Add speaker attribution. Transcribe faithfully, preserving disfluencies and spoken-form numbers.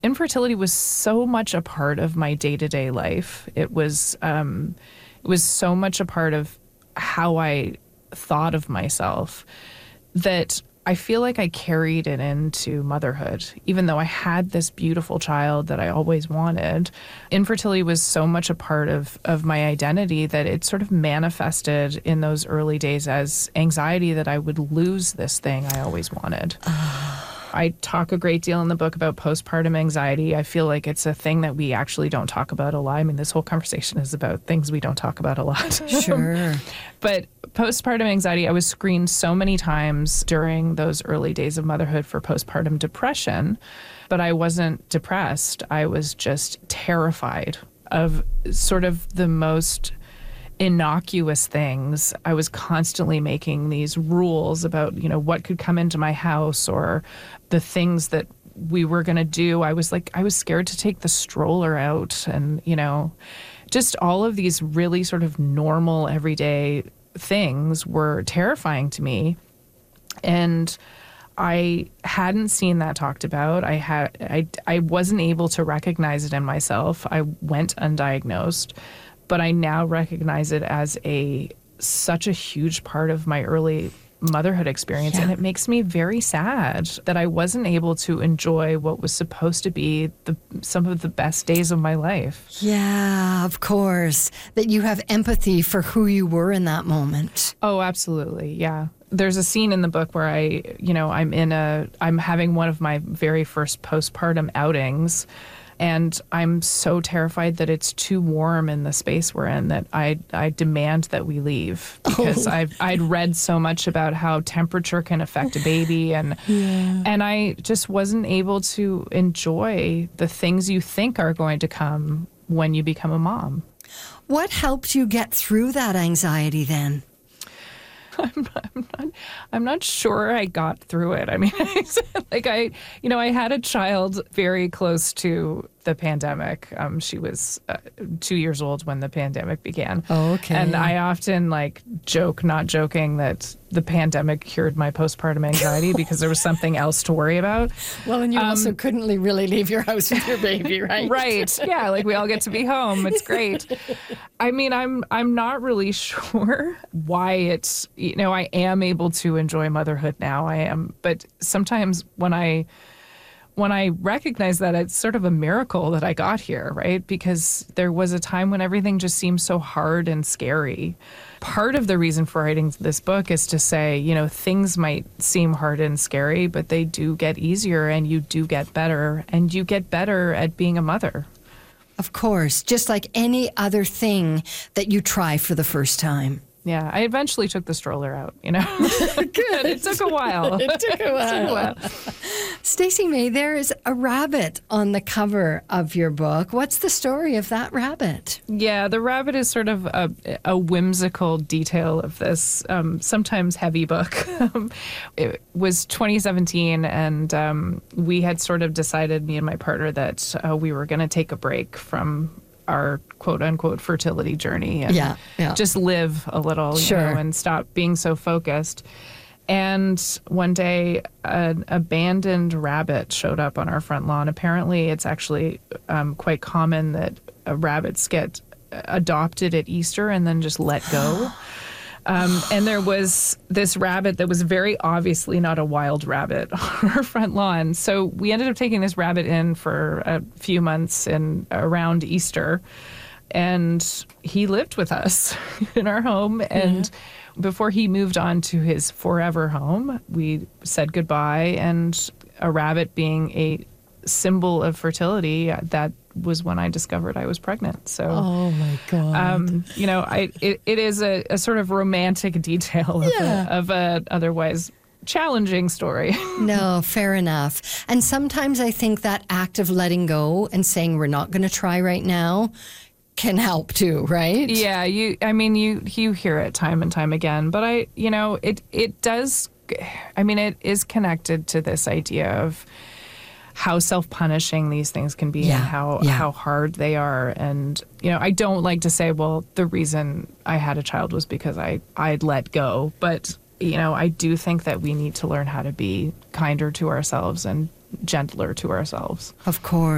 Speaker 1: Infertility was so much a part of my day-to-day life. It was um, it was so much a part of how I thought of myself that I feel like I carried it into motherhood. Even though I had this beautiful child that I always wanted, infertility was so much a part of, of my identity that it sort of manifested in those early days as anxiety that I would lose this thing I always wanted. I talk a great deal in the book about postpartum anxiety. I feel like it's a thing that we actually don't talk about a lot. I mean, this whole conversation is about things we don't talk about a lot.
Speaker 2: Sure.
Speaker 1: But postpartum anxiety, I was screened so many times during those early days of motherhood for postpartum depression, but I wasn't depressed. I was just terrified of sort of the most innocuous things. I was constantly making these rules about, you know, what could come into my house or the things that we were going to do. I was like, I was scared to take the stroller out and, you know, just all of these really sort of normal everyday things were terrifying to me. And I hadn't seen that talked about. I had, I, I wasn't able to recognize it in myself. I went undiagnosed. But I now recognize it as a such a huge part of my early motherhood experience. Yeah. And it makes me very sad that I wasn't able to enjoy what was supposed to be the, some of the best days of my life.
Speaker 2: Yeah, of course. That you have empathy for who you were in that moment.
Speaker 1: Oh, absolutely. Yeah. There's a scene in the book where I, you know, I'm in a, I'm having one of my very first postpartum outings. And I'm so terrified that it's too warm in the space we're in that I I demand that we leave because oh. I've I'd read so much about how temperature can affect a baby and yeah. and I just wasn't able to enjoy the things you think are going to come when you become a mom.
Speaker 2: What helped you get through that anxiety then?
Speaker 1: I'm not, I'm not, I'm not sure I got through it. I mean, like I, you know, I had a child very close to the pandemic. Um, she was uh, two years old when the pandemic began.
Speaker 2: Oh, okay.
Speaker 1: And I often like joke, not joking, that the pandemic cured my postpartum anxiety because there was something else to worry about.
Speaker 2: Well, and you
Speaker 1: um,
Speaker 2: also couldn't really leave your house with your baby, right?
Speaker 1: Right. Yeah. Like we all get to be home. It's great. I mean, I'm I'm not really sure why it's, you know, I am able to enjoy motherhood now. I am. But sometimes when I when I recognize that, it's sort of a miracle that I got here, right? Because there was a time when everything just seemed so hard and scary. Part of the reason for writing this book is to say, you know, things might seem hard and scary, but they do get easier and you do get better and you get better at being a mother.
Speaker 2: Of course, just like any other thing that you try for the first time.
Speaker 1: Yeah, I eventually took the stroller out, you know.
Speaker 2: Good.
Speaker 1: It took a while.
Speaker 2: It took a while.
Speaker 1: It took a while.
Speaker 2: Stacey May, there is a rabbit on the cover of your book. What's the story of that rabbit?
Speaker 1: Yeah, the rabbit is sort of a, a whimsical detail of this um, sometimes heavy book. It was twenty seventeen, and um, we had sort of decided, me and my partner, that uh, we were going to take a break from our quote-unquote fertility journey and
Speaker 2: yeah, yeah.
Speaker 1: just live a little, you
Speaker 2: sure.
Speaker 1: know, and stop being so focused. And one day, an abandoned rabbit showed up on our front lawn. Apparently, it's actually um, quite common that uh, rabbits get adopted at Easter and then just let go. Um, and there was this rabbit that was very obviously not a wild rabbit on our front lawn. So we ended up taking this rabbit in for a few months in around Easter. And he lived with us in our home. And yeah. before he moved on to his forever home, we said goodbye. And a rabbit being a symbol of fertility, that was when I discovered I was pregnant. So,
Speaker 2: oh my God,
Speaker 1: um, you know, I it, it is a, a sort of romantic detail of,
Speaker 2: yeah.
Speaker 1: a, of a otherwise challenging story.
Speaker 2: No, fair enough. And sometimes I think that act of letting go and saying we're not going to try right now can help too, right?
Speaker 1: Yeah, you. I mean, you you hear it time and time again, but I, you know, it it does. I mean, it is connected to this idea of how self-punishing these things can be, yeah, and how, yeah. how hard they are. And, you know, I don't like to say, well, the reason I had a child was because I, I'd let go. But, you know, I do think that we need to learn how to be kinder to ourselves and gentler to ourselves.
Speaker 2: Of course.